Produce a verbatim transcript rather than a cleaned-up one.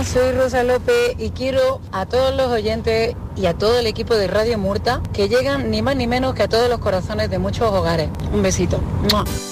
Hola, soy Rosa López y quiero a todos los oyentes y a todo el equipo de Radio Murta que llegan ni más ni menos que a todos los corazones de muchos hogares. Un besito. ¡Mua!